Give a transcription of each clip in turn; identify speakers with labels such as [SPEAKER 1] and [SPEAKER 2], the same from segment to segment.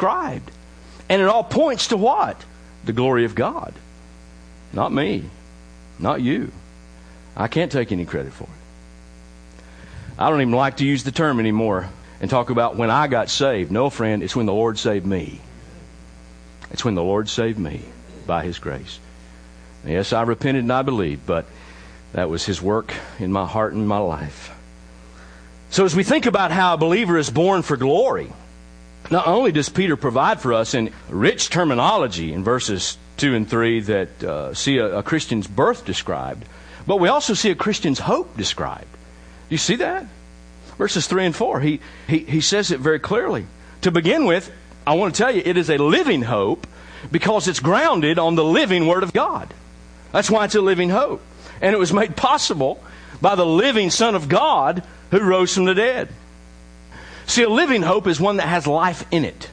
[SPEAKER 1] described. And it all points to what? The glory of God. Not me. Not you. I can't take any credit for it. I don't even like to use the term anymore and talk about when I got saved. No, friend, it's when the Lord saved me. It's when the Lord saved me by His grace. Yes, I repented and I believed, but that was His work in my heart and my life. So as we think about how a believer is born for glory, not only does Peter provide for us in rich terminology in verses 2 and 3 that see a Christian's birth described, but we also see a Christian's hope described. Do you see that? Verses 3 and 4, he says it very clearly. To begin with, I want to tell you, it is a living hope because it's grounded on the living Word of God. That's why it's a living hope. And it was made possible by the living Son of God who rose from the dead. See, a living hope is one that has life in it.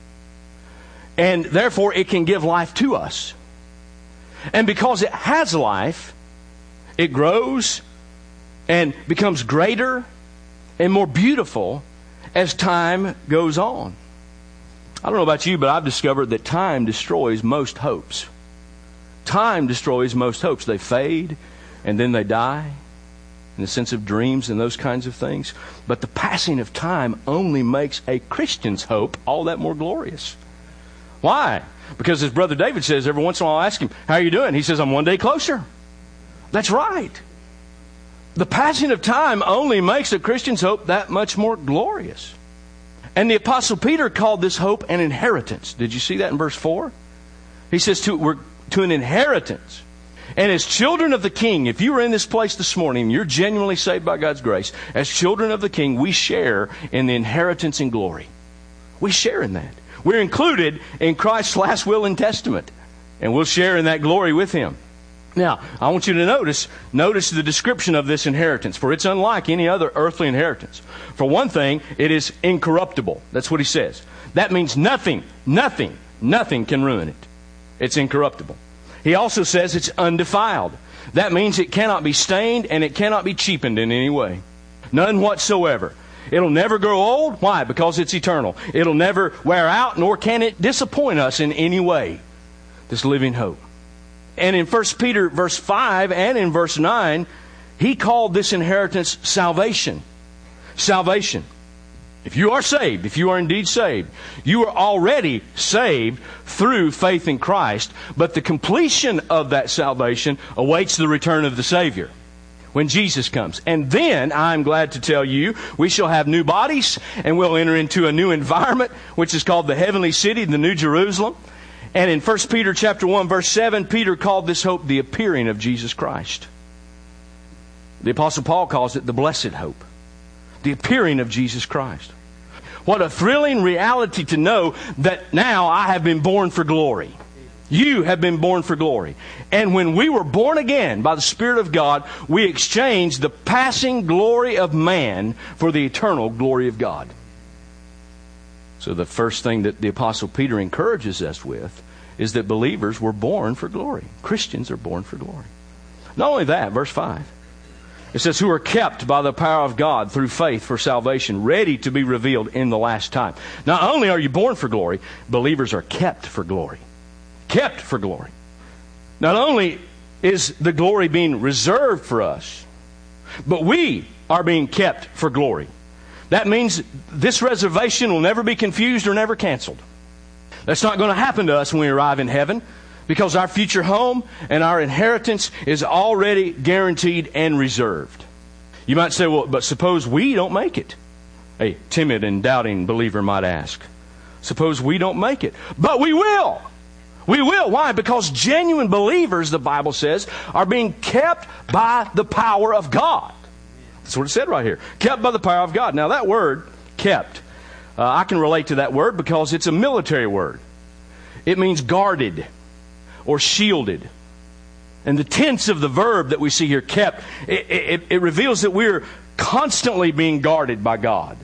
[SPEAKER 1] And therefore, it can give life to us. And because it has life, it grows and becomes greater and more beautiful as time goes on. I don't know about you, but I've discovered that time destroys most hopes. Time destroys most hopes. They fade and then they die, in the sense of dreams and those kinds of things. But the passing of time only makes a Christian's hope all that more glorious. Why? Because as Brother David says, every once in a while I ask him, how are you doing? He says, I'm one day closer. That's right. The passing of time only makes a Christian's hope that much more glorious. And the Apostle Peter called this hope an inheritance. Did you see that in verse 4? He says we're to an inheritance. And as children of the King, if you are in this place this morning, you're genuinely saved by God's grace, as children of the King, we share in the inheritance and glory. We share in that. We're included in Christ's last will and testament, and we'll share in that glory with Him. Now, I want you to notice the description of this inheritance, for it's unlike any other earthly inheritance. For one thing, it is incorruptible. That's what he says. That means nothing can ruin it. It's incorruptible. He also says it's undefiled. That means it cannot be stained and it cannot be cheapened in any way. None whatsoever. It'll never grow old. Why? Because it's eternal. It'll never wear out, nor can it disappoint us in any way. This living hope. And in 1 Peter verse 5 and in verse 9, he called this inheritance salvation. Salvation. If you are saved, if you are indeed saved, you are already saved through faith in Christ. But the completion of that salvation awaits the return of the Savior when Jesus comes. And then, I'm glad to tell you, we shall have new bodies and we'll enter into a new environment, which is called the heavenly city, the New Jerusalem. And in 1 Peter chapter 1, verse 7, Peter called this hope the appearing of Jesus Christ. The Apostle Paul calls it the blessed hope. The appearing of Jesus Christ. What a thrilling reality to know that now I have been born for glory. You have been born for glory. And when we were born again by the Spirit of God, we exchanged the passing glory of man for the eternal glory of God. So the first thing that the Apostle Peter encourages us with is that believers were born for glory. Christians are born for glory. Not only that, verse 5. It says, who are kept by the power of God through faith for salvation, ready to be revealed in the last time. Not only are you born for glory, believers are kept for glory. Kept for glory. Not only is the glory being reserved for us, but we are being kept for glory. That means this reservation will never be confused or never canceled. That's not going to happen to us when we arrive in heaven, because our future home and our inheritance is already guaranteed and reserved. You might say, well, but suppose we don't make it. A timid and doubting believer might ask. Suppose we don't make it. But we will. We will. Why? Because genuine believers, the Bible says, are being kept by the power of God. That's what it said right here. Kept by the power of God. Now that word, kept, I can relate to that word because it's a military word. It means guarded or shielded. And the tense of the verb that we see here, kept, it reveals that we're constantly being guarded by God,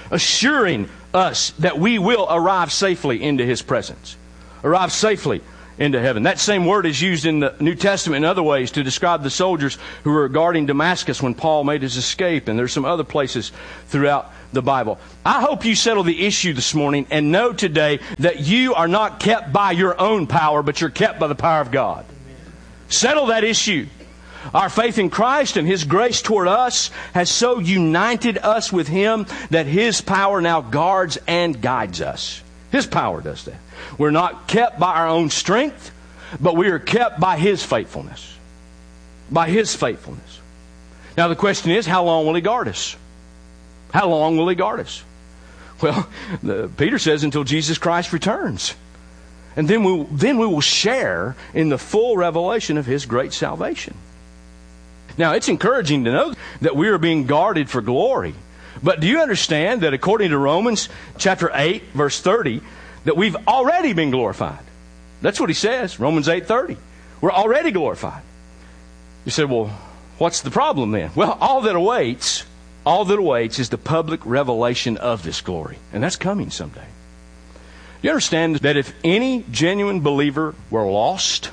[SPEAKER 1] assuring us that we will arrive safely into His presence, arrive safely into heaven. That same word is used in the New Testament in other ways to describe the soldiers who were guarding Damascus when Paul made his escape, and there's some other places throughout the Bible. I hope you settle the issue this morning and know today that you are not kept by your own power, but you're kept by the power of God. Settle that issue. Our faith in Christ and His grace toward us has so united us with Him that His power now guards and guides us. His power does that. We're not kept by our own strength, but we are kept by His faithfulness. By His faithfulness. Now the question is, how long will He guard us? How long will He guard us? Well, Peter says until Jesus Christ returns. And then we will share in the full revelation of His great salvation. Now, it's encouraging to know that we are being guarded for glory. But do you understand that according to Romans chapter 8, verse 30, that we've already been glorified? That's what he says, Romans 8:30. We're already glorified. You say, well, what's the problem then? Well, all that awaits is the public revelation of this glory. And that's coming someday. You understand that if any genuine believer were lost,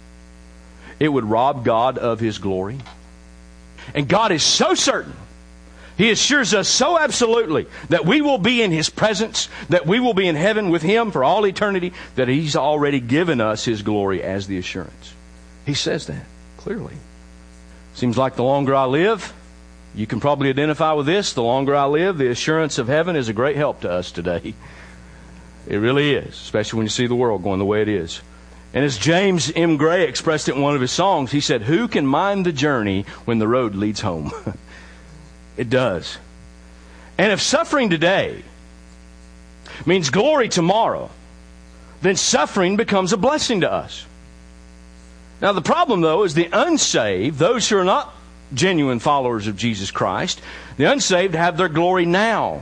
[SPEAKER 1] it would rob God of His glory? And God is so certain, He assures us so absolutely that we will be in His presence, that we will be in heaven with Him for all eternity, that He's already given us His glory as the assurance. He says that clearly. Seems like the longer I live, you can probably identify with this, the longer I live, the assurance of heaven is a great help to us today. It really is, especially when you see the world going the way it is. And as James M. Gray expressed it in one of his songs, he said, "Who can mind the journey when the road leads home?" It does. And if suffering today means glory tomorrow, then suffering becomes a blessing to us. Now the problem, though, is the unsaved, those who are not genuine followers of Jesus Christ, the unsaved have their glory now.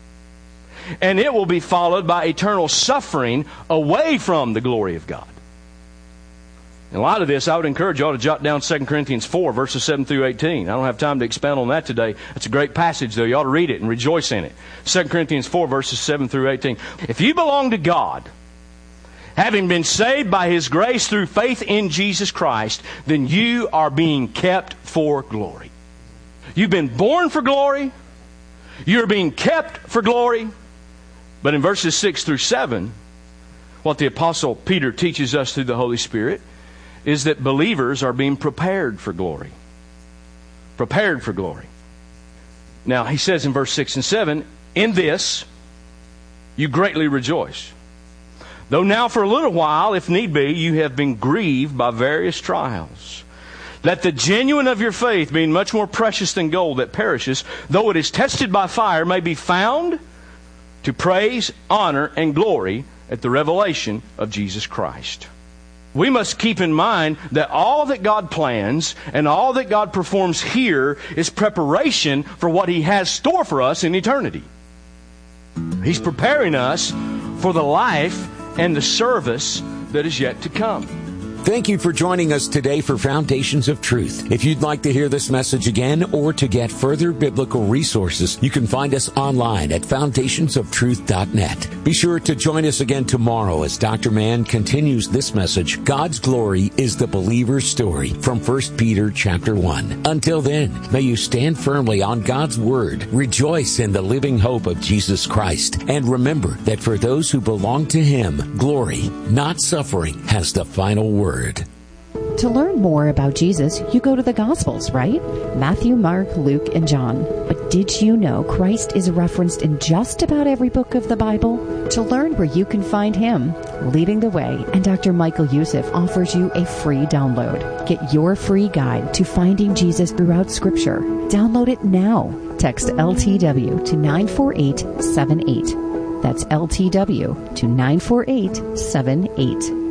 [SPEAKER 1] And it will be followed by eternal suffering away from the glory of God. In light of this, I would encourage you all to jot down 2 Corinthians 4, verses 7 through 18. I don't have time to expound on that today. It's a great passage, though. You ought to read it and rejoice in it. 2 Corinthians 4, verses 7 through 18. If you belong to God, having been saved by His grace through faith in Jesus Christ, then you are being kept for glory. You've been born for glory. You're being kept for glory. But in verses 6 through 7, what the Apostle Peter teaches us through the Holy Spirit is that believers are being prepared for glory. Prepared for glory. Now, he says in verse 6 and 7, "In this you greatly rejoice. Though now for a little while, if need be, you have been grieved by various trials. Let the genuine of your faith, being much more precious than gold that perishes, though it is tested by fire, may be found to praise, honor, and glory at the revelation of Jesus Christ." We must keep in mind that all that God plans and all that God performs here is preparation for what He has store for us in eternity. He's preparing us for the life and the service that is yet to come.
[SPEAKER 2] Thank you for joining us today for Foundations of Truth. If you'd like to hear this message again or to get further biblical resources, you can find us online at foundationsoftruth.net. Be sure to join us again tomorrow as Dr. Mann continues this message, God's Glory is the Believer's Story, from 1 Peter chapter 1. Until then, may you stand firmly on God's Word, rejoice in the living hope of Jesus Christ, and remember that for those who belong to Him, glory, not suffering, has the final word.
[SPEAKER 3] To learn more about Jesus, you go to the Gospels, right? Matthew, Mark, Luke, and John. But did you know Christ is referenced in just about every book of the Bible? To learn where you can find Him, Leading the Way, and Dr. Michael Youssef offers you a free download. Get your free guide to finding Jesus throughout Scripture. Download it now. Text LTW to 94878. That's LTW to 94878.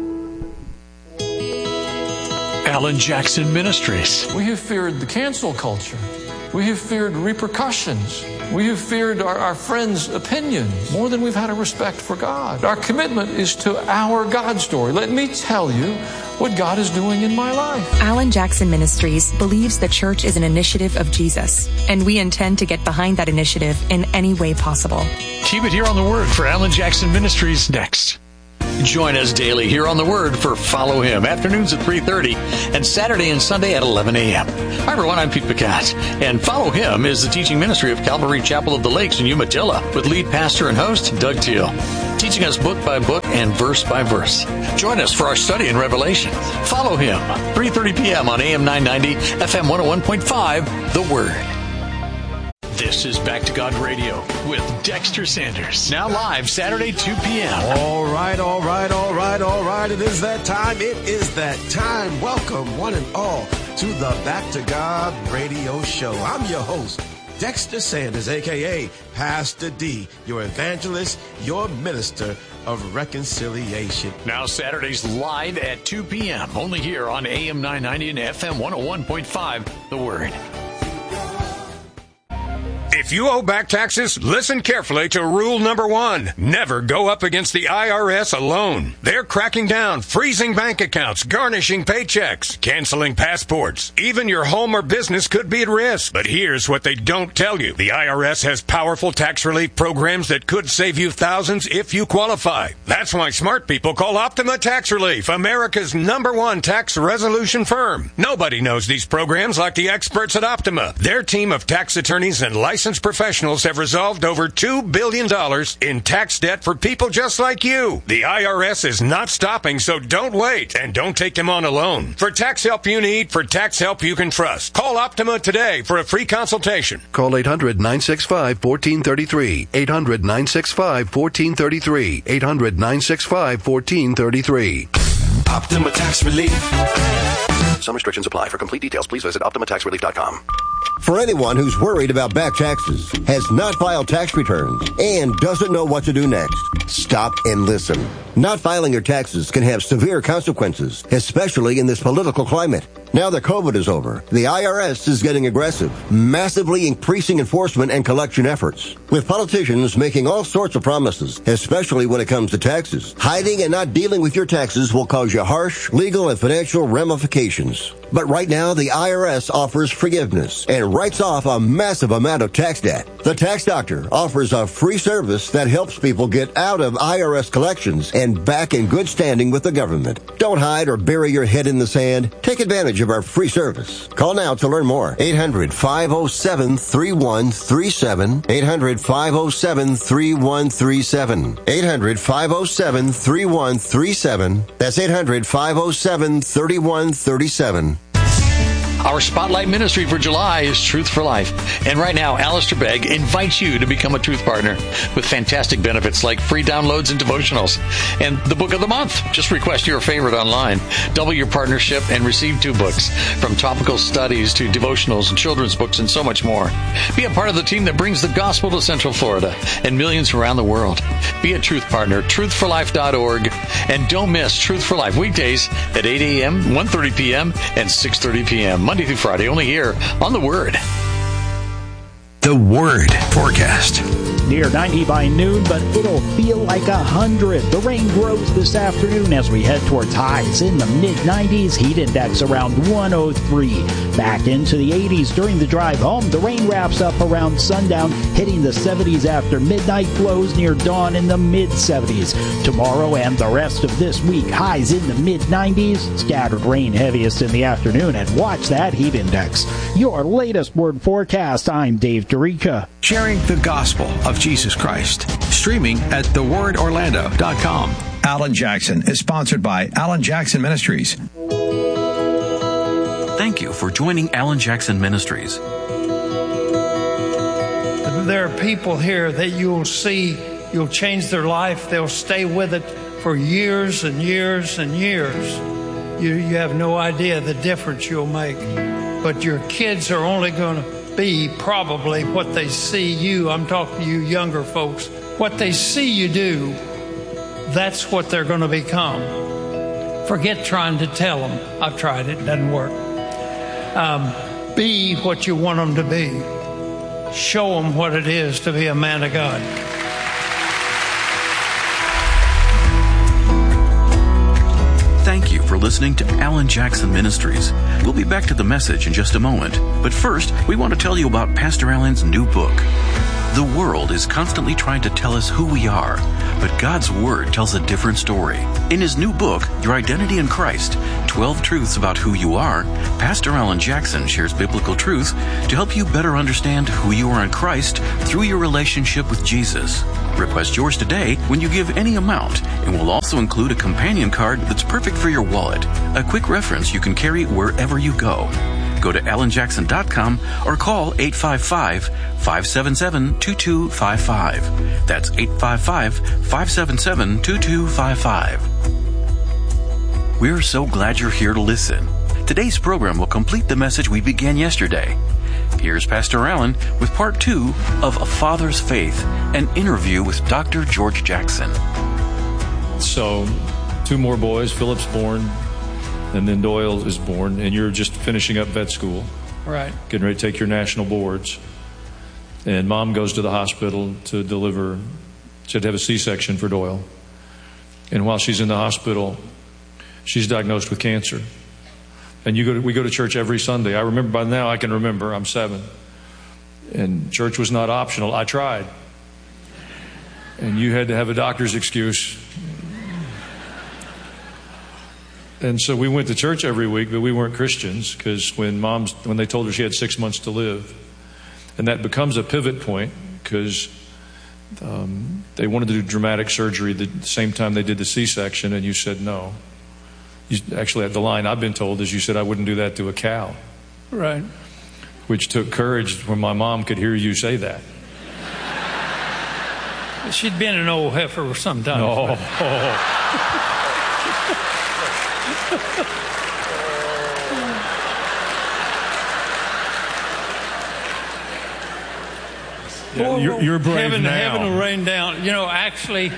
[SPEAKER 4] Alan Jackson Ministries.
[SPEAKER 5] We have feared the cancel culture. We have feared repercussions. We have feared our friends' opinions more than we've had a respect for God. Our commitment is to our God story. Let me tell you what God is doing in my life.
[SPEAKER 6] Alan Jackson Ministries believes the church is an initiative of Jesus, and we intend to get behind that initiative in any way possible.
[SPEAKER 4] Keep it here on The Word for Alan Jackson Ministries next. Join us daily here on The Word for Follow Him, afternoons at 3:30 and Saturday and Sunday at 11 a.m. Hi, everyone. I'm Pete Picat, and Follow Him is the teaching ministry of Calvary Chapel of the Lakes in Umatilla with lead pastor and host Doug Teal, teaching us book by book and verse by verse. Join us for our study in Revelation. Follow Him, 3:30 p.m. on AM 990, FM 101.5, The Word. This is Back to God Radio with Dexter Sanders. Now live Saturday, 2 p.m.
[SPEAKER 7] All right. It is that time. Welcome, one and all, to the Back to God Radio Show. I'm your host, Dexter Sanders, a.k.a. Pastor D, your evangelist, your minister of reconciliation.
[SPEAKER 4] Now Saturdays live at 2 p.m. only here on AM 990 and FM 101.5, The Word.
[SPEAKER 8] If you owe back taxes, listen carefully to rule number 1. Never go up against the IRS alone. They're cracking down, freezing bank accounts, garnishing paychecks, canceling passports. Even your home or business could be at risk. But here's what they don't tell you. The IRS has powerful tax relief programs that could save you thousands if you qualify. That's why smart people call Optima Tax Relief, America's #1 tax resolution firm. Nobody knows these programs like the experts at Optima. Their team of tax attorneys and licensed professionals have resolved over $2 billion in tax debt for people just like you. The IRS is not stopping, so don't wait, and don't take them on alone. For tax help you need, for tax help you can trust, call Optima today for a free consultation.
[SPEAKER 9] Call 800-965-1433. 800-965-1433. 800-965-1433.
[SPEAKER 7] Optima Tax Relief.
[SPEAKER 9] Some restrictions apply. For complete details, please visit OptimaTaxRelief.com.
[SPEAKER 10] For anyone who's worried about back taxes, has not filed tax returns, and doesn't know what to do next, stop and listen. Not filing your taxes can have severe consequences, especially in this political climate. Now that COVID is over, the IRS is getting aggressive, massively increasing enforcement and collection efforts, with politicians making all sorts of promises, especially when it comes to taxes. Hiding and not dealing with your taxes will cause you harsh legal and financial ramifications. But right now, the IRS offers forgiveness and writes off a massive amount of tax debt. The Tax Doctor offers a free service that helps people get out of IRS collections and back in good standing with the government. Don't hide or bury your head in the sand. Take advantage of our free service. Call now to learn more. 800-507-3137. 800-507-3137. 800-507-3137. That's 800-507-3137.
[SPEAKER 4] Our Spotlight Ministry for July is Truth for Life. And right now, Alistair Begg invites you to become a Truth Partner with fantastic benefits like free downloads and devotionals. And the book of the month. Just request your favorite online. Double your partnership and receive 2 books, from topical studies to devotionals and children's books and so much more. Be a part of the team that brings the gospel to Central Florida and millions around the world. Be a Truth Partner, truthforlife.org. And don't miss Truth for Life weekdays at 8 a.m., 1:30 p.m., and 6:30 p.m. Monday through Friday, only here on The Word. The Word forecast.
[SPEAKER 11] Near 90 by noon, but it'll feel like 100. The rain grows this afternoon as we head towards highs in the mid-90s. Heat index around 103. Back into the 80s during the drive home. The rain wraps up around sundown, hitting the 70s after midnight, flows near dawn in the mid-70s. Tomorrow and the rest of this week, highs in the mid-90s. Scattered rain heaviest in the afternoon, and watch that heat index. Your latest Word forecast. I'm Dave Dorica.
[SPEAKER 12] Sharing the gospel of Jesus Christ. Streaming at thewordorlando.com. Alan Jackson is sponsored by Alan Jackson Ministries.
[SPEAKER 13] Thank you for joining Alan Jackson Ministries.
[SPEAKER 14] There are people here that you'll see, you'll change their life. They'll stay with it for years and years and years. You have no idea the difference you'll make. But your kids are only going to be probably what they see you. I'm talking to you younger folks. What they see you do, that's what they're going to become. Forget trying to tell them. I've tried it. Doesn't work. Be what you want them to be. Show them what it is to be a man of God.
[SPEAKER 13] Thank you for listening to Alan Jackson Ministries. We'll be back to the message in just a moment. But first, we want to tell you about Pastor Alan's new book. The world is constantly trying to tell us who we are, But God's Word tells a different story. In his new book, Your Identity in Christ, 12 Truths About Who You Are, Pastor Alan Jackson shares biblical truth to help you better understand who you are in Christ through your relationship with Jesus. Request yours today when you give any amount, and we'll also include a companion card that's perfect for your wallet, a quick reference you can carry wherever you go. Go to alanjackson.com or call 855-577-2255. That's 855-577-2255. We're so glad you're here to listen. Today's program will complete the message we began yesterday. Here's Pastor Alan with part 2 of A Father's Faith, an interview with Dr. George Jackson.
[SPEAKER 5] So, 2 more boys. Philip's born, and then Doyle is born, and you're just finishing up vet school.
[SPEAKER 14] Right.
[SPEAKER 5] Getting ready to take your national boards. And Mom goes to the hospital to deliver. She had to have a C-section for Doyle. And while she's in the hospital, she's diagnosed with cancer. And we go to church every Sunday. I remember, by now I can remember, I'm 7. And church was not optional. I tried. And you had to have a doctor's excuse. And so we went to church every week, but we weren't Christians, because when they told her she had 6 months to live, and that becomes a pivot point, because they wanted to do dramatic surgery the same time they did the C-section, and you said no. Actually, the line I've been told is you said I wouldn't do that to a cow.
[SPEAKER 14] Right.
[SPEAKER 5] Which took courage when my mom could hear you say that.
[SPEAKER 14] She'd been an old heifer sometimes.
[SPEAKER 5] Oh. Yeah, you're brave now.
[SPEAKER 14] Heaven will rain down. You know, actually,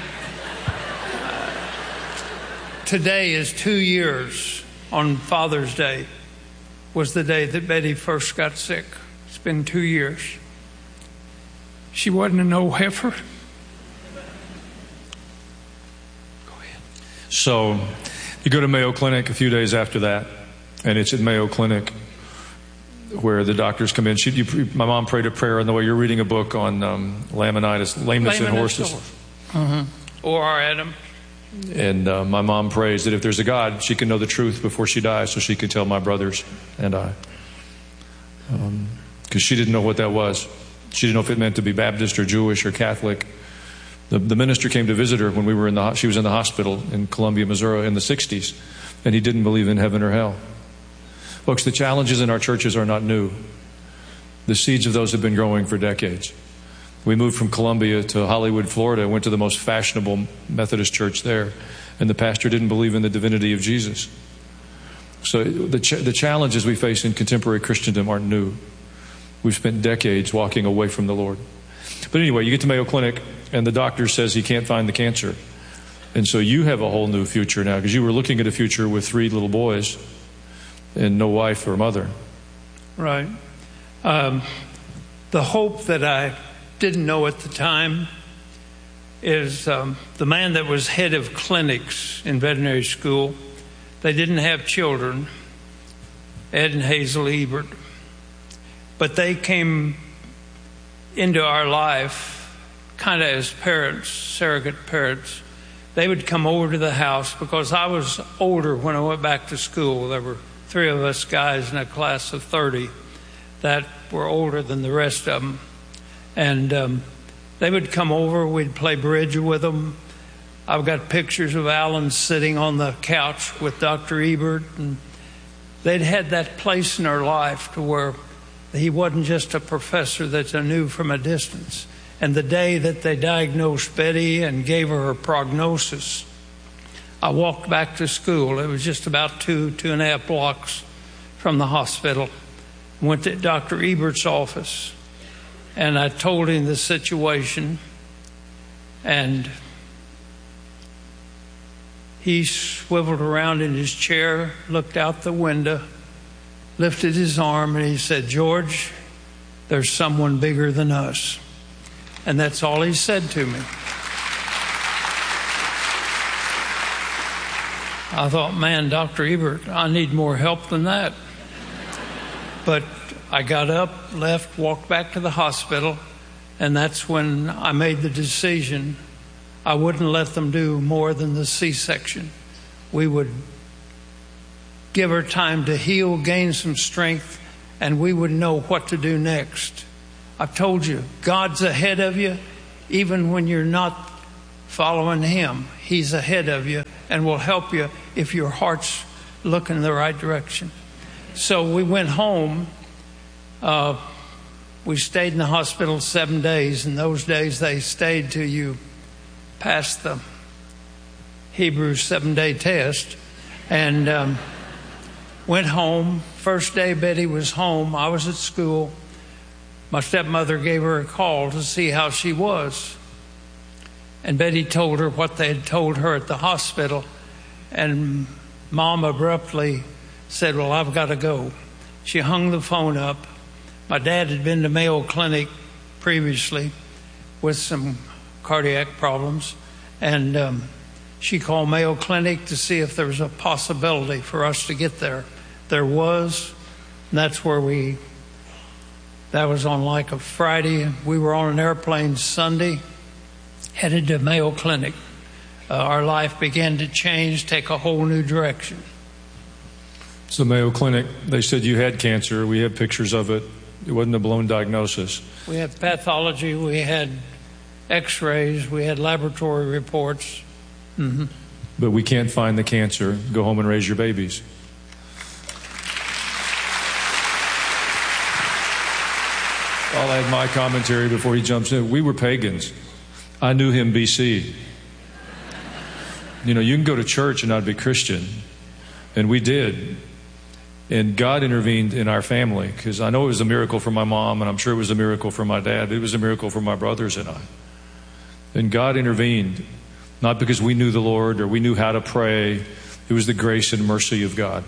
[SPEAKER 14] today is 2 years on Father's Day was the day that Betty first got sick. It's been 2 years. She wasn't an old heifer. Go ahead.
[SPEAKER 5] So you go to Mayo Clinic a few days after that, and it's at Mayo Clinic where the doctors come in. My mom prayed a prayer on the way. You're reading a book on lameness in horses.
[SPEAKER 14] Mm-hmm. Or Adam.
[SPEAKER 5] And my mom prays that if there's a God, she can know the truth before she dies, so she can tell my brothers and I. Because she didn't know what that was. She didn't know if it meant to be Baptist or Jewish or Catholic. The minister came to visit her when she was in the hospital in Columbia, Missouri in the 60s, and he didn't believe in heaven or hell. Folks, the challenges in our churches are not new. The seeds of those have been growing for decades. We moved from Columbia to Hollywood, Florida, went to the most fashionable Methodist church there, and the pastor didn't believe in the divinity of Jesus. So the challenges we face in contemporary Christendom aren't new. We've spent decades walking away from the Lord. But anyway, you get to Mayo Clinic, and the doctor says he can't find the cancer. And so you have a whole new future now, because you were looking at a future with 3 little boys and no wife or mother.
[SPEAKER 14] Right. The hope that I didn't know at the time is the man that was head of clinics in veterinary school. They didn't have children, Ed and Hazel Ebert, but they came into our life kind of as parents, surrogate parents. They would come over to the house because I was older when I went back to school. There were 3 of us guys in a class of 30 that were older than the rest of them. And they would come over, we'd play bridge with them. I've got pictures of Alan sitting on the couch with Dr. Ebert. And they'd had that place in our life to where he wasn't just a professor that I knew from a distance. And the day that they diagnosed Betty and gave her her prognosis, I walked back to school. It was just about 2.5 blocks from the hospital. Went to Dr. Ebert's office. And I told him the situation, and he swiveled around in his chair, looked out the window, lifted his arm, and he said, "George, there's someone bigger than us." And that's all he said to me. I thought, man, Dr. Ebert, I need more help than that. But I got up, left, walked back to the hospital, and that's when I made the decision I wouldn't let them do more than the C-section. We would give her time to heal, gain some strength, and we would know what to do next. I've told you, God's ahead of you, even when you're not following Him. He's ahead of you and will help you if your heart's looking in the right direction. So we went home. We stayed in the hospital 7 days. In those days, they stayed till you passed the Hebrew 7-day test. And went home. First day Betty was home, I was at school. My stepmother gave her a call to see how she was. And Betty told her what they had told her at the hospital. And Mom abruptly said, well, I've got to go. She hung the phone up. My dad had been to Mayo Clinic previously with some cardiac problems. And she called Mayo Clinic to see if there was a possibility for us to get there. There was. And that's where that was on like a Friday. We were on an airplane Sunday, headed to Mayo Clinic. Our life began to change, take a whole new direction.
[SPEAKER 15] So Mayo Clinic, they said you had cancer. We have pictures of it. It wasn't a blown diagnosis.
[SPEAKER 14] We had pathology. We had x-rays. We had laboratory reports. Mm-hmm.
[SPEAKER 15] But we can't find the cancer. Go home and raise your babies. I'll add my commentary before he jumps in. We were pagans. I knew him BC. You know, you can go to church and not be Christian. And we did. And God intervened in our family, because I know it was a miracle for my mom, and I'm sure it was a miracle for my dad. It was a miracle for my brothers and I. And God intervened, not because we knew the Lord or we knew how to pray. It was the grace and mercy of God.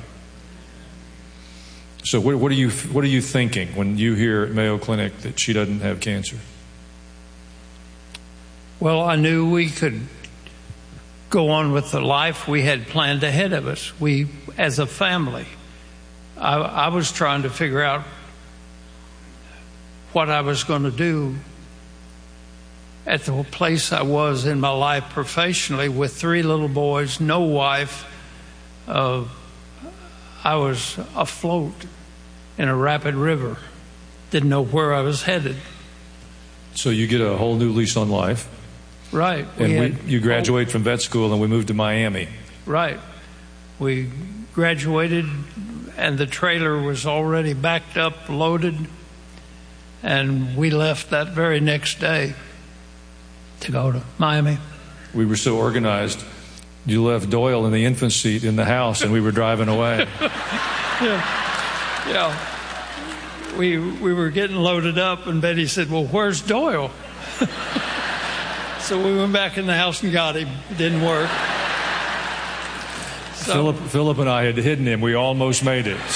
[SPEAKER 15] So what are you thinking when you hear at Mayo Clinic that she doesn't have cancer?
[SPEAKER 14] Well, I knew we could go on with the life we had planned ahead of us. We, as a family, I was trying to figure out what I was going to do at the place I was in my life professionally with 3 little boys, no wife. I was afloat in a rapid river. Didn't know where I was headed.
[SPEAKER 15] So you get a whole new lease on life.
[SPEAKER 14] Right.
[SPEAKER 15] And you graduate from vet school and we moved to Miami.
[SPEAKER 14] Right. We graduated and the trailer was already backed up, loaded, and we left that very next day to go to Miami.
[SPEAKER 15] We were so organized. You left Doyle in the infant seat in the house and we were driving away.
[SPEAKER 14] Yeah. We were getting loaded up and Betty said, well, where's Doyle? So we went back in the house and got him. It didn't work. So,
[SPEAKER 15] Philip and I had hidden him. We almost made it.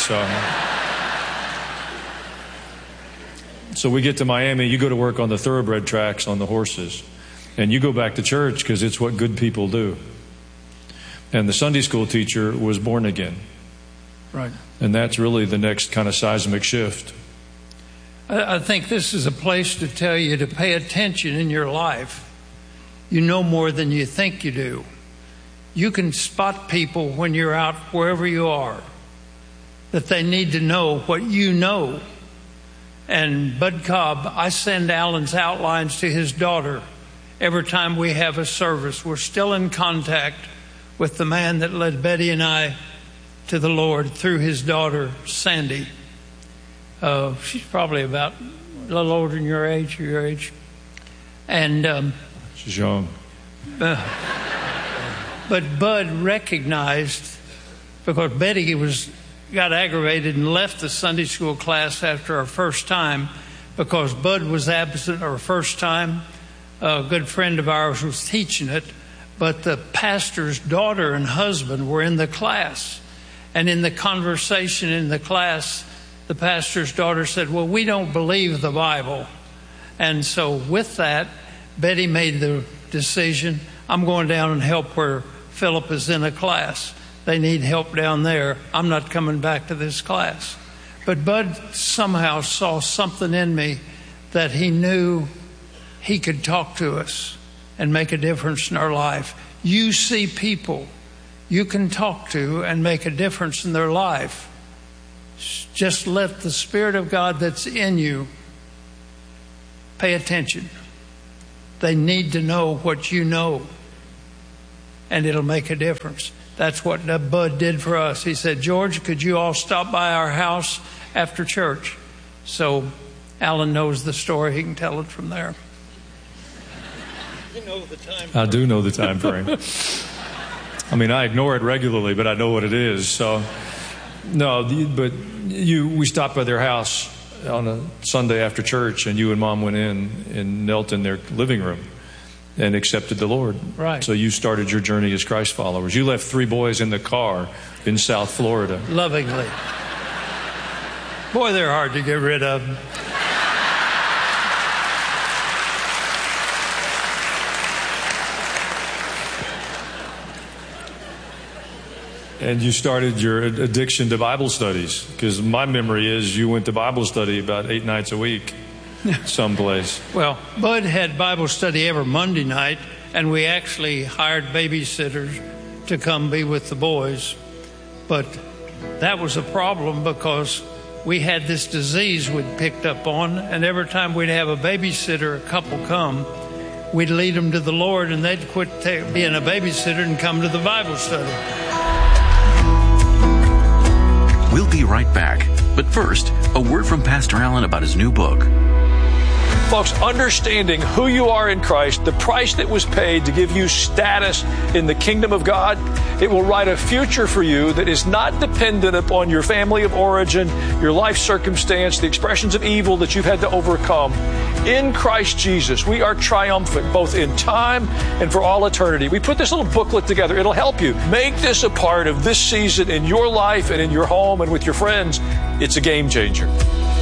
[SPEAKER 15] So we get to Miami. You go to work on the thoroughbred tracks on the horses. And you go back to church because it's what good people do. And the Sunday school teacher was born again.
[SPEAKER 14] Right.
[SPEAKER 15] And that's really the next kind of seismic shift.
[SPEAKER 14] I think this is a place to tell you to pay attention in your life. You know more than you think you do. You can spot people when you're out wherever you are that they need to know what you know. And Bud Cobb, I send Alan's outlines to his daughter every time we have a service. We're still in contact with the man that led Betty and I to the Lord through his daughter, Sandy. She's probably about a little older than your age. And
[SPEAKER 15] she's young.
[SPEAKER 14] But Bud recognized, because Betty got aggravated and left the Sunday school class after our first time because Bud was absent our first time. A good friend of ours was teaching it, but the pastor's daughter and husband were in the class. And in the conversation in the class, the pastor's daughter said, well, we don't believe the Bible. And so with that, Betty made the decision, I'm going down and help where Philip is in a class. They need help down there. I'm not coming back to this class. But Bud somehow saw something in me that he knew he could talk to us and make a difference in their life. You see people you can talk to and make a difference in their life. Just let the Spirit of God that's in you pay attention. They need to know what you know, and it'll make a difference. That's what Bud did for us. He said, George, could you all stop by our house after church? So Alan knows the story. He can tell it from there.
[SPEAKER 15] You know the time frame. I do know the time frame. I mean, I ignore it regularly, but I know what it is. So, no, but we stopped by their house on a Sunday after church, and you and Mom went in and knelt in their living room and accepted the Lord.
[SPEAKER 14] Right.
[SPEAKER 15] So you started your journey as Christ followers. You left 3 boys in the car in South Florida.
[SPEAKER 14] Lovingly. Boy, they're hard to get rid of.
[SPEAKER 15] And you started your addiction to Bible studies, because my memory is you went to Bible study about 8 nights a week someplace.
[SPEAKER 14] Well, Bud had Bible study every Monday night, and we actually hired babysitters to come be with the boys. But that was a problem because we had this disease we'd picked up on, and every time we'd have a babysitter, a couple come, we'd lead them to the Lord, and they'd quit being a babysitter and come to the Bible study.
[SPEAKER 13] We'll be right back. But first, a word from Pastor Allen about his new book.
[SPEAKER 16] Folks, understanding who you are in Christ, the price that was paid to give you status in the kingdom of God, it will write a future for you that is not dependent upon your family of origin, your life circumstance, the expressions of evil that you've had to overcome. In Christ Jesus, we are triumphant both in time and for all eternity. We put this little booklet together. It'll help you. Make this a part of this season in your life and in your home and with your friends. It's a game changer.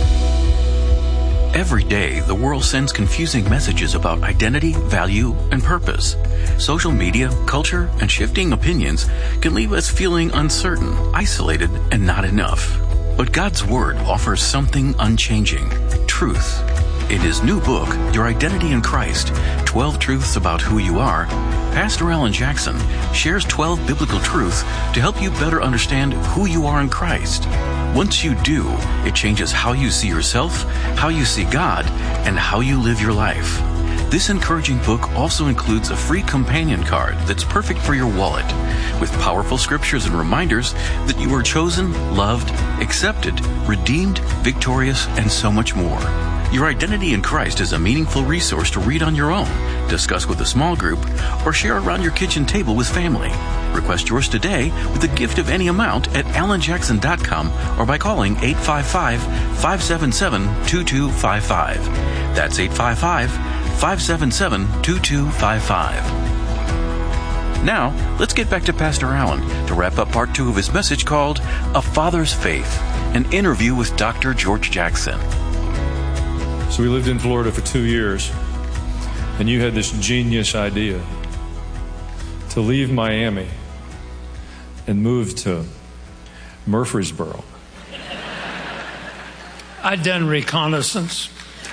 [SPEAKER 13] Every day, the world sends confusing messages about identity, value, and purpose. Social media, culture, and shifting opinions can leave us feeling uncertain, isolated, and not enough. But God's Word offers something unchanging: truth. In his new book, Your Identity in Christ, 12 Truths About Who You Are, Pastor Alan Jackson shares 12 biblical truths to help you better understand who you are in Christ. Once you do, it changes how you see yourself, how you see God, and how you live your life. This encouraging book also includes a free companion card that's perfect for your wallet, with powerful scriptures and reminders that you are chosen, loved, accepted, redeemed, victorious, and so much more. Your Identity in Christ is a meaningful resource to read on your own, discuss with a small group, or share around your kitchen table with family. Request yours today with a gift of any amount at alanjackson.com or by calling 855-577-2255. That's 855-577-2255. Now, let's get back to Pastor Allen to wrap up part 2 of his message called A Father's Faith, an interview with Dr. George Jackson.
[SPEAKER 15] So we lived in Florida for 2 years, and you had this genius idea to leave Miami and move to Murfreesboro.
[SPEAKER 14] I'd done reconnaissance.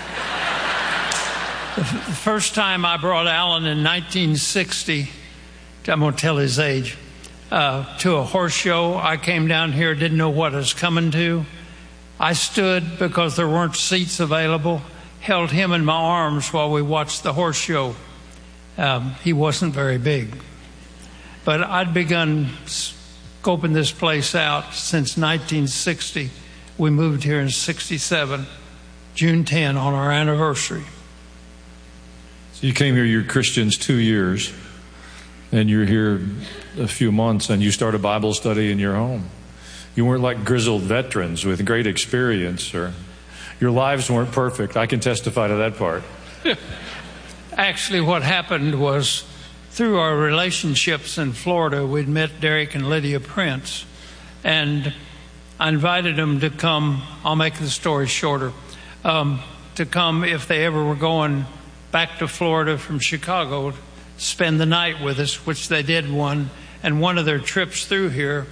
[SPEAKER 14] The first time I brought Alan in 1960, I'm going to tell his age, to a horse show. I came down here, didn't know what I was coming to. I stood because there weren't seats available, held him in my arms while we watched the horse show. He wasn't very big. But I'd begun scoping this place out since 1960. We moved here in 67, June 10, on our anniversary.
[SPEAKER 15] So you came here, you're Christians 2 years, and you're here a few months, and you start a Bible study in your home. You weren't like grizzled veterans with great experience, or your lives weren't perfect. I can testify to that part.
[SPEAKER 14] Actually, what happened was, through our relationships in Florida, we'd met Derek and Lydia Prince, and I invited them to come. I'll make the story shorter. To come if they ever were going back to Florida from Chicago, spend the night with us, which they did one. And one of their trips through here,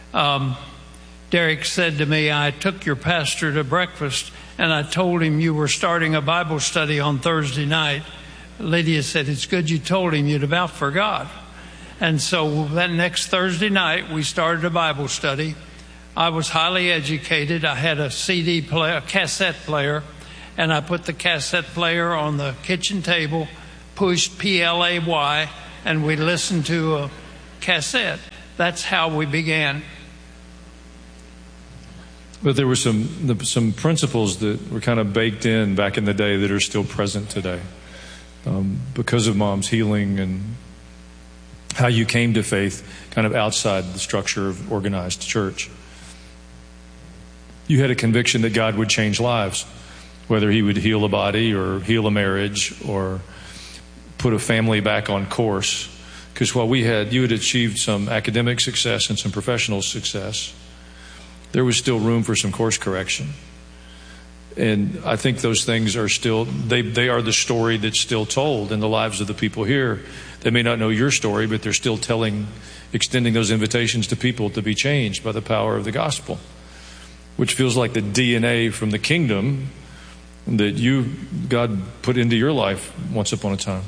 [SPEAKER 14] Derek said to me, I took your pastor to breakfast, and I told him you were starting a Bible study on Thursday night. Lydia said, it's good you told him you'd about forgot. And so that next Thursday night, we started a Bible study. I was highly educated. I had a CD player, a cassette player, and I put the cassette player on the kitchen table, pushed PLAY, and we listened to a cassette. That's how we began.
[SPEAKER 15] But there were some principles that were kind of baked in back in the day that are still present today. Because of Mom's healing and how you came to faith kind of outside the structure of organized church. You had a conviction that God would change lives, whether He would heal a body or heal a marriage or put a family back on course. Because while you had achieved some academic success and some professional success, there was still room for some course correction. And I think those things are still, they are the story that's still told in the lives of the people here. They may not know your story, but they're still extending those invitations to people to be changed by the power of the gospel, which feels like the DNA from the kingdom that God put into your life once upon a time.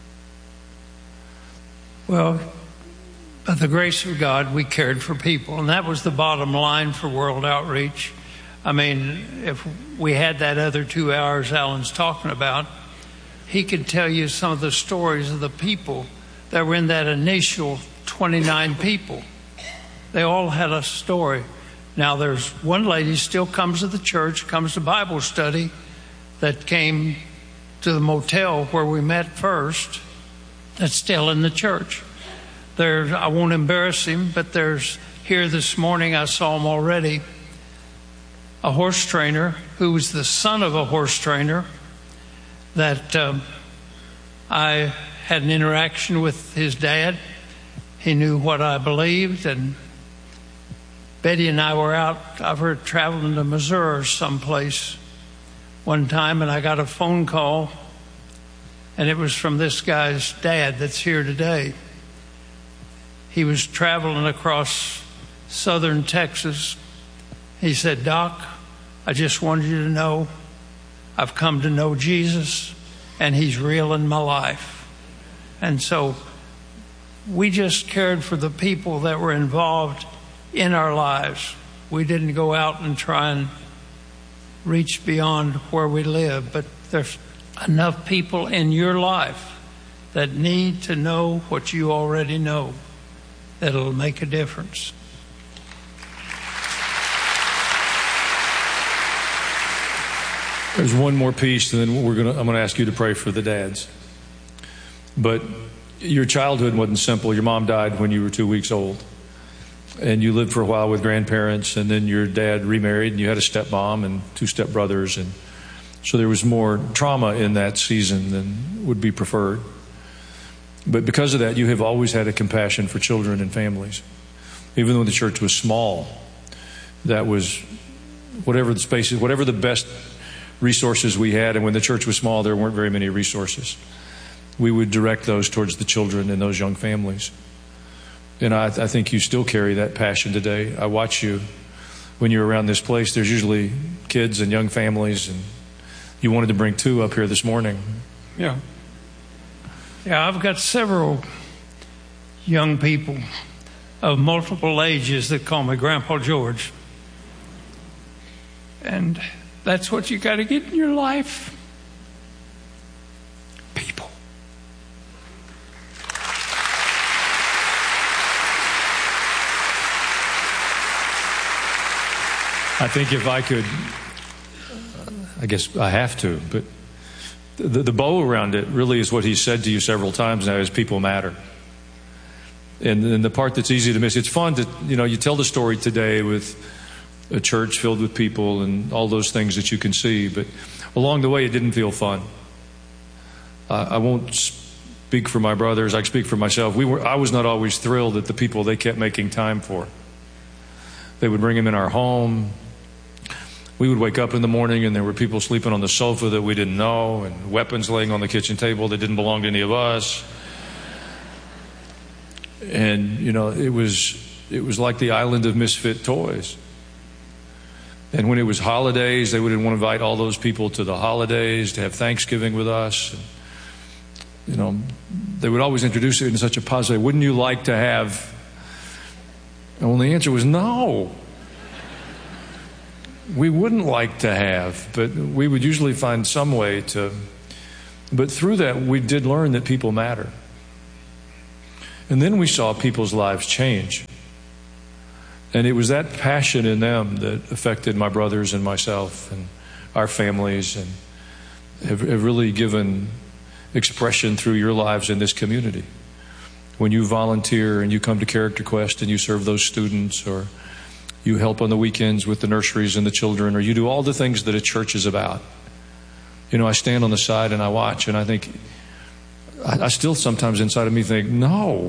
[SPEAKER 14] Well, by the grace of God, we cared for people, and that was the bottom line for World Outreach. I mean, if we had that other 2 hours Alan's talking about, he could tell you some of the stories of the people that were in that initial 29 people. They all had a story. Now, there's one lady still comes to the church, comes to Bible study, that came to the motel where we met first, that's still in the church. I won't embarrass him, but there's here this morning, I saw him already, a horse trainer who was the son of a horse trainer that I had an interaction with his dad. He knew what I believed, and Betty and I were out, I've heard, traveling to Missouri or someplace one time, and I got a phone call, and it was from this guy's dad that's here today. He was traveling across southern Texas. He said, Doc, I just wanted you to know I've come to know Jesus, and He's real in my life. And so we just cared for the people that were involved in our lives. We didn't go out and try and reach beyond where we live, but there's enough people in your life that need to know what you already know, that'll make a difference.
[SPEAKER 15] There's one more piece, and then I'm going to ask you to pray for the dads. But your childhood wasn't simple. Your mom died when you were 2 weeks old, and you lived for a while with grandparents, and then your dad remarried, and you had a stepmom and 2 stepbrothers, and so there was more trauma in that season than would be preferred. But because of that, you have always had a compassion for children and families. Even though the church was small, that was whatever the spaces, whatever the best resources we had. And when the church was small, there weren't very many resources. We would direct those towards the children and those young families. And I think you still carry that passion today. I watch you when you're around this place. There's usually kids and young families, and you wanted to bring 2 up here this morning.
[SPEAKER 14] Yeah. Yeah, I've got several young people of multiple ages that call me Grandpa George. And that's what you got to get in your life. People.
[SPEAKER 15] I think if I could, I guess I have to, but the bow around it really is what He said to you several times now, is people matter. And the part that's easy to miss, it's fun to, you tell the story today with a church filled with people and all those things that you can see, but along the way it didn't feel fun. I won't speak for my brothers, I speak for myself. I was not always thrilled at the people they kept making time for. They would bring them in our home. We would wake up in the morning and there were people sleeping on the sofa that we didn't know, and weapons laying on the kitchen table that didn't belong to any of us. And, it was like the island of misfit toys. And when it was holidays, they would want to invite all those people to the holidays to have Thanksgiving with us. they would always introduce it in such a positive way. Wouldn't you like to have? And the answer was no. We wouldn't like to have, but we would usually find some way to. But through that, we did learn that people matter. And then we saw people's lives change. And it was that passion in them that affected my brothers and myself and our families, and have really given expression through your lives in this community. When you volunteer and you come to Character Quest and you serve those students, or you help on the weekends with the nurseries and the children, or you do all the things that a church is about. I stand on the side and I watch, and I think, I still sometimes inside of me think, no.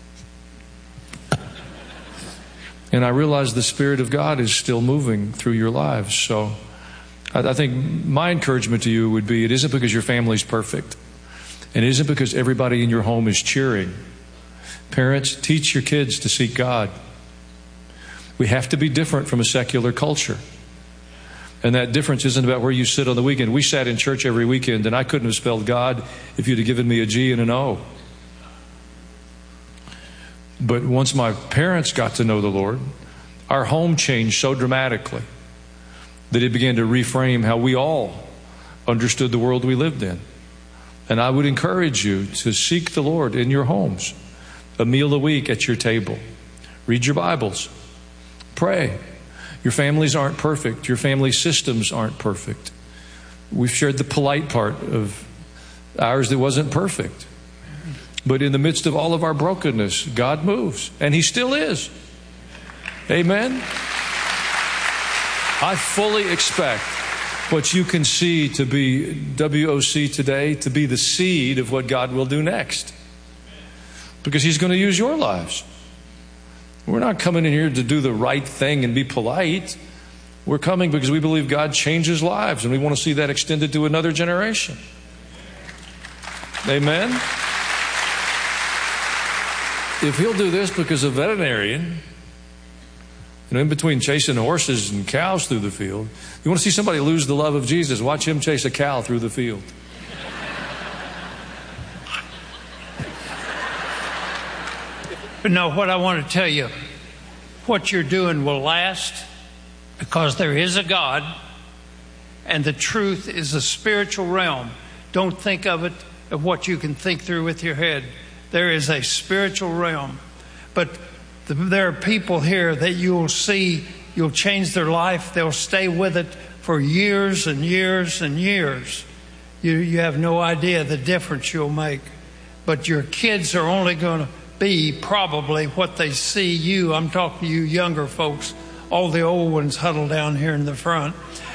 [SPEAKER 15] And I realize the Spirit of God is still moving through your lives. So I think my encouragement to you would be, it isn't because your family's perfect. And it isn't because everybody in your home is cheering. Parents, teach your kids to seek God. We have to be different from a secular culture. And that difference isn't about where you sit on the weekend. We sat in church every weekend, and I couldn't have spelled God if you'd have given me a G and an O. But once my parents got to know the Lord, our home changed so dramatically that it began to reframe how we all understood the world we lived in. And I would encourage you to seek the Lord in your homes. A meal a week at your table. Read your Bibles. Pray. Your families aren't perfect. Your family systems aren't perfect. We've shared the polite part of ours that wasn't perfect. But in the midst of all of our brokenness, God moves. And He still is. Amen? I fully expect what you can see to be WOC today to be the seed of what God will do next. Because He's going to use your lives. We're not coming in here to do the right thing and be polite. We're coming because we believe God changes lives, and we want to see that extended to another generation. Amen? If He'll do this because a veterinarian, in between chasing horses and cows through the field, you want to see somebody lose the love of Jesus, watch him chase a cow through the field.
[SPEAKER 14] But no, what I want to tell you, what you're doing will last, because there is a God, and the truth is a spiritual realm. Don't think of it of what you can think through with your head. There is a spiritual realm. But there are people here that you'll see, you'll change their life. They'll stay with it for years and years and years. You have no idea the difference you'll make. But your kids are only going to be probably what they see you. I'm talking to you younger folks, all the old ones huddled down here in the front.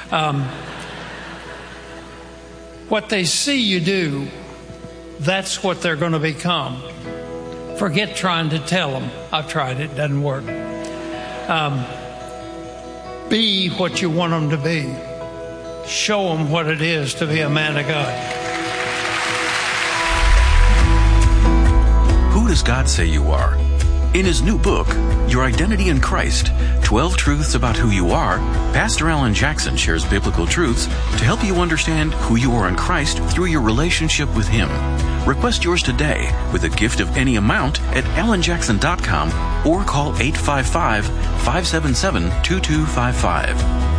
[SPEAKER 14] What they see you do, that's what they're going to become. Forget trying to tell them. I've tried it, doesn't work. Be what you want them to be. Show them what it is to be a man of God.
[SPEAKER 13] Who does God say you are? In his new book, Your Identity in Christ, 12 Truths About Who You Are, Pastor Alan Jackson shares biblical truths to help you understand who you are in Christ through your relationship with Him. Request yours today with a gift of any amount at alanjackson.com or call 855-577-2255.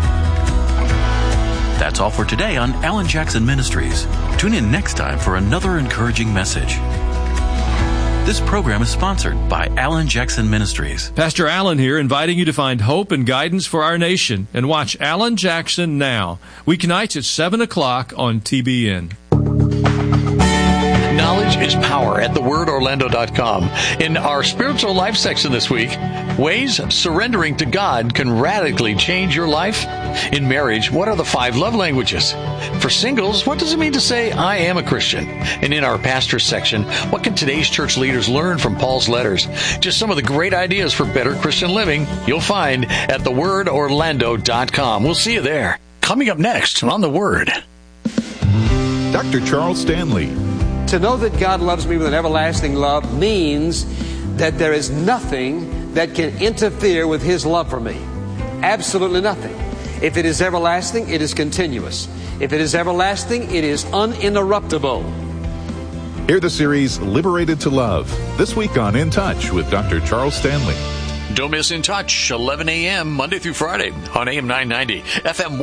[SPEAKER 13] That's all for today on Alan Jackson Ministries. Tune in next time for another encouraging message. This program is sponsored by Alan Jackson Ministries.
[SPEAKER 16] Pastor Alan here, inviting you to find hope and guidance for our nation and watch Alan Jackson Now, weeknights at 7 o'clock on TBN.
[SPEAKER 4] Knowledge is power at thewordorlando.com. In our spiritual life section this week, ways surrendering to God can radically change your life. In marriage, what are the 5 love languages? For singles, what does it mean to say, I am a Christian? And in our pastor section, what can today's church leaders learn from Paul's letters? Just some of the great ideas for better Christian living you'll find at thewordorlando.com. We'll see you there. Coming up next on The Word.
[SPEAKER 17] Dr. Charles Stanley.
[SPEAKER 18] To know that God loves me with an everlasting love means that there is nothing that can interfere with His love for me. Absolutely nothing. If it is everlasting, it is continuous. If it is everlasting, it is uninterruptible.
[SPEAKER 17] Hear the series Liberated to Love this week on In Touch with Dr. Charles Stanley.
[SPEAKER 4] Don't miss In Touch, 11 a.m. Monday through Friday on AM 990, FM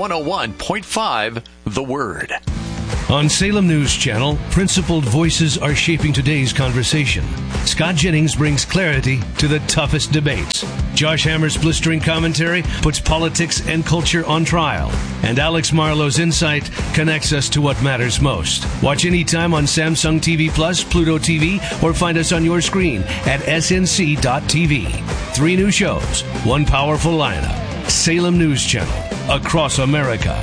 [SPEAKER 4] 101.5, The Word.
[SPEAKER 19] On Salem News Channel, principled voices are shaping today's conversation. Scott Jennings brings clarity to the toughest debates. Josh Hammer's blistering commentary puts politics and culture on trial. And Alex Marlowe's insight connects us to what matters most. Watch anytime on Samsung TV Plus, Pluto TV, or find us on your screen at snc.tv. 3 new shows, 1 powerful lineup. Salem News Channel, across America.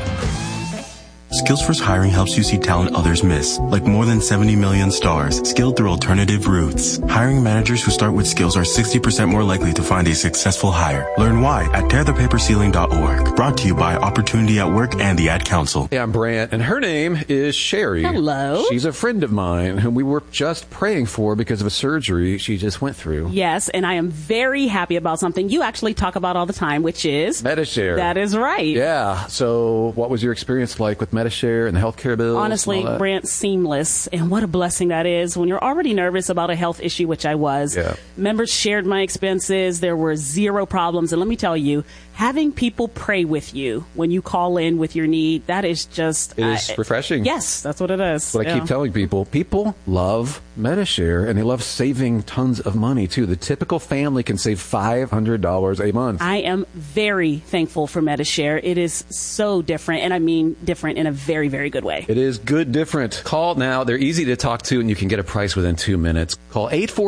[SPEAKER 20] Skillsforce Hiring helps you see talent others miss, like more than 70 million stars, skilled through alternative routes. Hiring managers who start with skills are 60% more likely to find a successful hire. Learn why at tearthepaperceiling.org. Brought to you by Opportunity at Work and the Ad Council.
[SPEAKER 21] Hey, I'm Brant, and her name is Sherry.
[SPEAKER 22] Hello.
[SPEAKER 21] She's a friend of mine whom we were just praying for because of a surgery she just went through.
[SPEAKER 22] Yes, and I am very happy about something you actually talk about all the time, which is
[SPEAKER 21] Medi-Share.
[SPEAKER 22] That is right.
[SPEAKER 21] Yeah. So what was your experience like with Medi-Share and the healthcare bills?
[SPEAKER 22] Honestly, Brant, seamless. And what a blessing that is when you're already nervous about a health issue, which I was.
[SPEAKER 21] Yeah.
[SPEAKER 22] Members shared my expenses. There were 0 problems. And let me tell you, having people pray with you when you call in with your need, that is just...
[SPEAKER 21] It is refreshing.
[SPEAKER 22] Yes, that's what it is.
[SPEAKER 21] But I keep telling people, people love Medi-Share, and they love saving tons of money, too. The typical family can save $500 a month.
[SPEAKER 22] I am very thankful for Medi-Share. It is so different, and I mean different in a very, very good way.
[SPEAKER 21] It is good different. Call now. They're easy to talk to, and you can get a price within 2 minutes. Call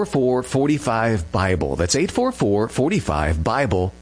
[SPEAKER 21] 844-45-BIBLE. That's 844-45-BIBLE.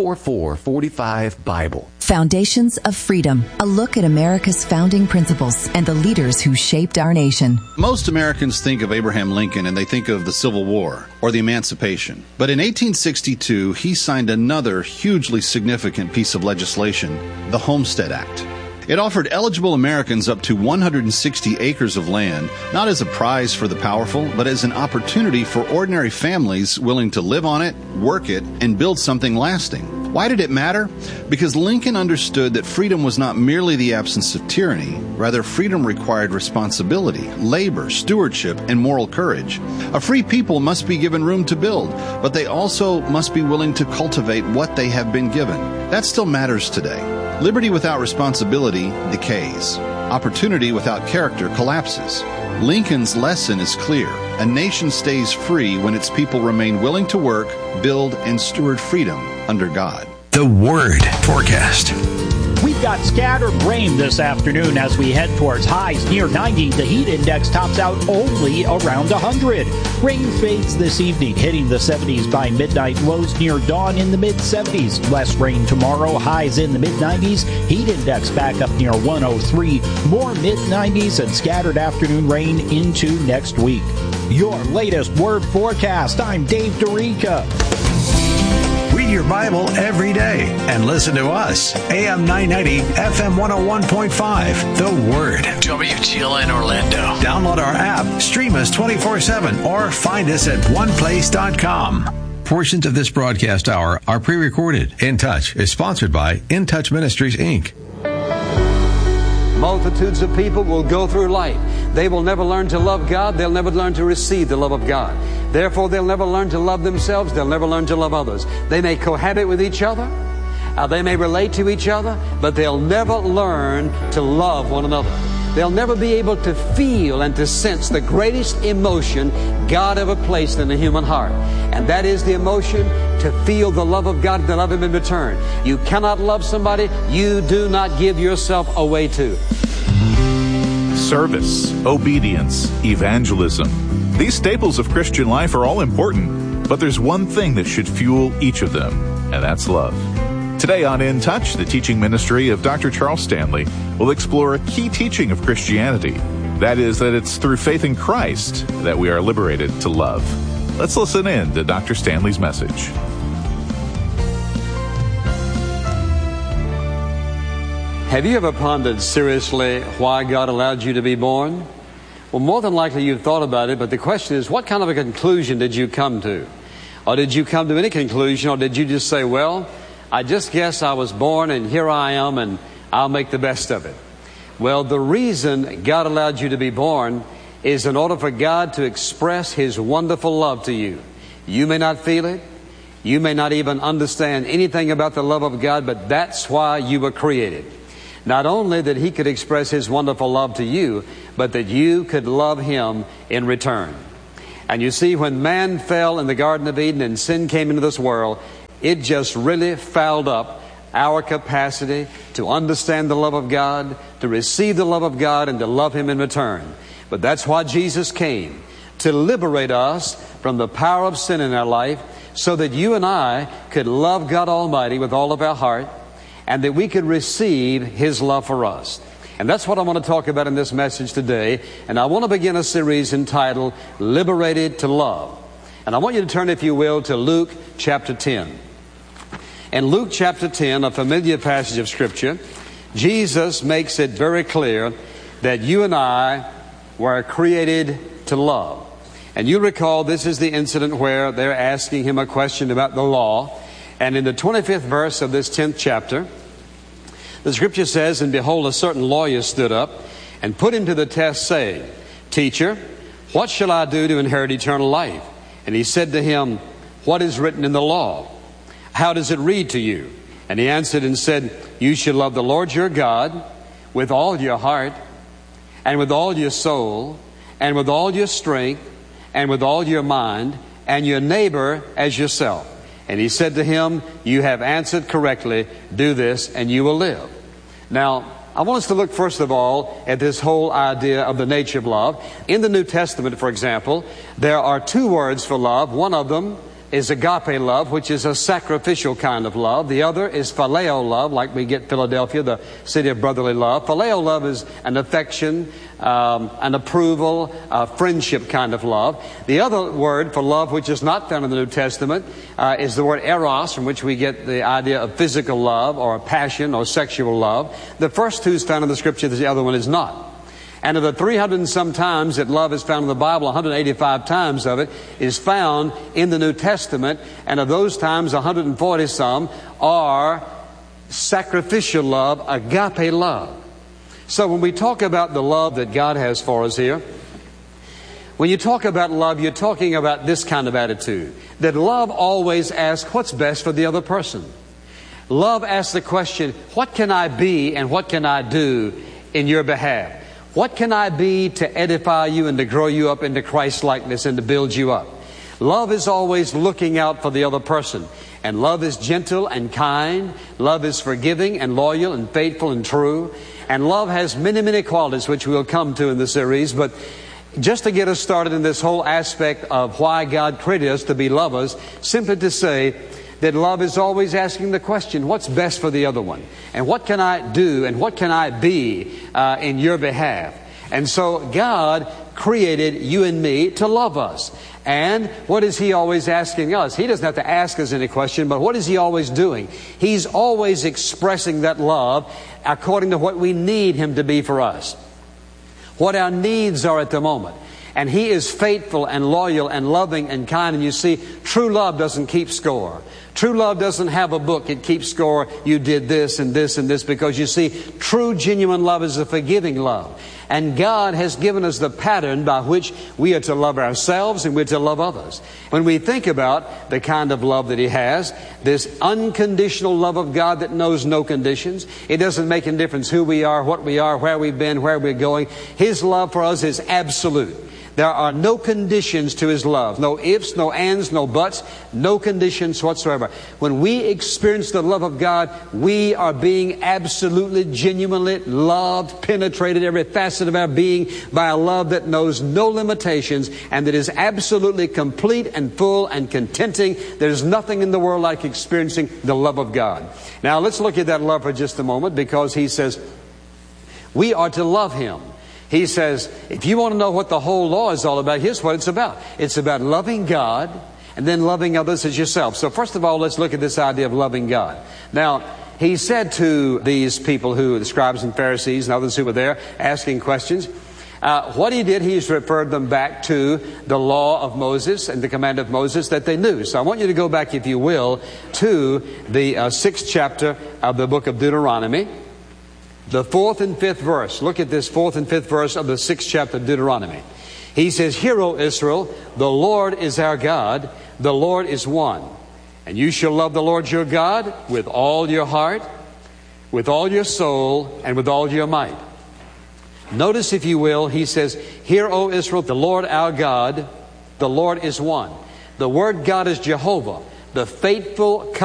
[SPEAKER 21] 844-45-BIBLE.
[SPEAKER 23] Foundations of Freedom, a look at America's founding principles and the leaders who shaped our nation.
[SPEAKER 24] Most Americans think of Abraham Lincoln and they think of the Civil War or the Emancipation. But in 1862, he signed another hugely significant piece of legislation, the Homestead Act. It offered eligible Americans up to 160 acres of land, not as a prize for the powerful, but as an opportunity for ordinary families willing to live on it, work it, and build something lasting. Why did it matter? Because Lincoln understood that freedom was not merely the absence of tyranny. Rather, freedom required responsibility, labor, stewardship, and moral courage. A free people must be given room to build, but they also must be willing to cultivate what they have been given. That still matters today. Liberty without responsibility decays. Opportunity without character collapses. Lincoln's lesson is clear. A nation stays free when its people remain willing to work, build, and steward freedom under God.
[SPEAKER 12] The Word Forecast.
[SPEAKER 11] We've got scattered rain this afternoon as we head towards highs near 90. The heat index tops out only around 100. Rain fades this evening, hitting the 70s by midnight. Lows near dawn in the mid-70s. Less rain tomorrow, highs in the mid-90s. Heat index back up near 103. More mid-90s and scattered afternoon rain into next week. Your latest Word Forecast. I'm Dave Dorica.
[SPEAKER 12] Read your Bible every day and listen to us. AM 990, FM 101.5, The Word.
[SPEAKER 4] WGLN Orlando.
[SPEAKER 12] Download our app, stream us 24/7, or find us at oneplace.com. Portions of this broadcast hour are pre-recorded. In Touch is sponsored by In Touch Ministries, Inc.
[SPEAKER 18] Multitudes of people will go through life. They will never learn to love God. They'll never learn to receive the love of God. Therefore, they'll never learn to love themselves. They'll never learn to love others. They may cohabit with each other. They may relate to each other, but they'll never learn to love one another. They'll never be able to feel and to sense the greatest emotion God ever placed in the human heart. And that is the emotion to feel the love of God, to love Him in return. You cannot love somebody you do not give yourself away to.
[SPEAKER 17] Service, obedience, evangelism. These staples of Christian life are all important, but there's one thing that should fuel each of them, and that's love. Today on In Touch, the teaching ministry of Dr. Charles Stanley will explore a key teaching of Christianity. That is, that it's through faith in Christ that we are liberated to love. Let's listen in to Dr. Stanley's message.
[SPEAKER 18] Have you ever pondered seriously why God allowed you to be born? Well, more than likely you've thought about it, but the question is, what kind of a conclusion did you come to? Or did you come to any conclusion, or did you just say, well, I just guess I was born and here I am and I'll make the best of it? Well, the reason God allowed you to be born is in order for God to express His wonderful love to you. You may not feel it. You may not even understand anything about the love of God, but that's why you were created. Not only that He could express His wonderful love to you, but that you could love Him in return. And you see, when man fell in the Garden of Eden and sin came into this world, it just really fouled up our capacity to understand the love of God, to receive the love of God, and to love Him in return. But that's why Jesus came, to liberate us from the power of sin in our life, so that you and I could love God Almighty with all of our heart, and that we could receive His love for us. And that's what I want to talk about in this message today. And I want to begin a series entitled Liberated to Love. And I want you to turn, if you will, to Luke chapter 10. In Luke chapter 10, a familiar passage of Scripture, Jesus makes it very clear that you and I were created to love. And you recall this is the incident where they're asking Him a question about the law. And in the 25th verse of this 10th chapter, the Scripture says, "And behold, a certain lawyer stood up and put Him to the test, saying, Teacher, what shall I do to inherit eternal life? And He said to him, What is written in the law? How does it read to you? And he answered and said, You shall love the Lord your God with all your heart, and with all your soul, and with all your strength, and with all your mind, and your neighbor as yourself. And He said to him, You have answered correctly. Do this, and you will live." Now, I want us to look first of all at this whole idea of the nature of love. In the New Testament, for example, there are two words for love. One of them is agape love, which is a sacrificial kind of love. The other is phileo love, like we get Philadelphia, the city of brotherly love. Phileo love is an affection, an approval, a friendship kind of love. The other word for love, which is not found in the New Testament, is the word eros, from which we get the idea of physical love or passion or sexual love. The first two is found in the Scripture, the other one is not. And of the 300 and some times that love is found in the Bible, 185 times of it is found in the New Testament. And of those times, 140 some are sacrificial love, agape love. So when we talk about the love that God has for us here, when you talk about love, you're talking about this kind of attitude. That love always asks what's best for the other person. Love asks the question, what can I be and what can I do in your behalf? What can I be to edify you and to grow you up into Christ-likeness and to build you up? Love is always looking out for the other person. And love is gentle and kind. Love is forgiving and loyal and faithful and true. And love has many, many qualities which we'll come to in the series. But just to get us started in this whole aspect of why God created us to be lovers, simply to say that love is always asking the question, what's best for the other one? And what can I do and what can I be in your behalf? And so God created you and me to love us. And what is He always asking us? He doesn't have to ask us any question, but what is He always doing? He's always expressing that love according to what we need Him to be for us, what our needs are at the moment. And He is faithful and loyal and loving and kind. And you see, true love doesn't keep score. True love doesn't have a book. It keeps score. You did this and this and this. Because you see, true, genuine love is a forgiving love. And God has given us the pattern by which we are to love ourselves and we're to love others. When we think about the kind of love that He has, this unconditional love of God that knows no conditions. It doesn't make any difference who we are, what we are, where we've been, where we're going. His love for us is absolute. There are no conditions to His love. No ifs, no ands, no buts. No conditions whatsoever. When we experience the love of God, we are being absolutely, genuinely loved, penetrated every facet of our being by a love that knows no limitations and that is absolutely complete and full and contenting. There's nothing in the world like experiencing the love of God. Now let's look at that love for just a moment, because He says we are to love Him. He says, if you want to know what the whole law is all about, here's what it's about. It's about loving God and then loving others as yourself. So first of all, let's look at this idea of loving God. Now, He said to these people the scribes and Pharisees and others who were there asking questions, what He did, He's referred them back to the law of Moses and the command of Moses that they knew. So I want you to go back, if you will, to the 6th chapter of the book of Deuteronomy. The 4th and 5th verse. Look at this 4th and 5th verse of the 6th chapter of Deuteronomy. He says, "Hear, O Israel, the Lord is our God, the Lord is one. And you shall love the Lord your God with all your heart, with all your soul, and with all your might." Notice, if you will, he says, "Hear, O Israel, the Lord our God, the Lord is one." The word God is Jehovah, the faithful